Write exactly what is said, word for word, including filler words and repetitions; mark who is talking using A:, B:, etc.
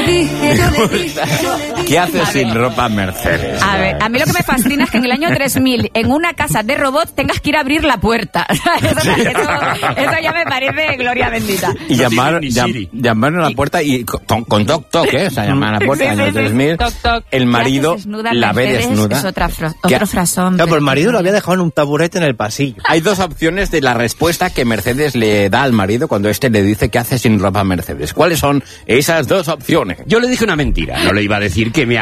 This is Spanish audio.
A: dije, yo le dije, yo le dije.
B: ¿Qué hace sin ropa Mercedes?
C: A ver, a mí lo que me fascina es que en el año tres mil, en una casa de robots, tengas que ir a abrir la puerta. Eso, eso, eso ya me parece gloria bendita.
B: Y
D: No
B: llamar,
D: tiene ni
B: llam,
D: Siri.
B: llamaron a la puerta y con, con toc toc, ¿eh? O sea, llaman a la puerta
C: Sí,
B: en
C: sí,
B: el
C: sí.
B: tres mil.
C: Toc, toc.
B: El marido
C: Ya que se desnuda
B: la ve
C: Mercedes,
B: desnuda.
C: Es otra fra-
B: ¿Qué?
C: otro frasón.
E: No, pues el
C: pero-
E: marido lo había dejado en un taburete en el pasillo.
B: Hay dos opciones de la respuesta que Mercedes le da al marido cuando éste le dice que hace sin ropa Mercedes. ¿Cuáles son esas dos opciones?
D: Yo le dije una mentira. No le iba a decir que me